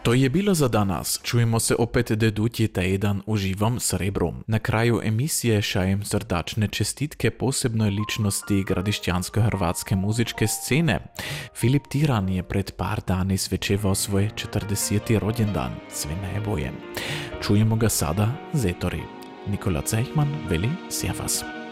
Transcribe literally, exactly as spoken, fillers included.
To je bilo za danas. Čujemo se opet dedutji teden u živom srebrom. Na kraju emisije šajem srdačne čestitke posebnoj ličnosti gradišćansko-hrvatske muzičke scene. Filip Tiran je pred par dani svečevao svoj četrdeseti rođendan. Sve najbolje. Čujemo ga sada z Etori. Nikola Cejhman veli Servus.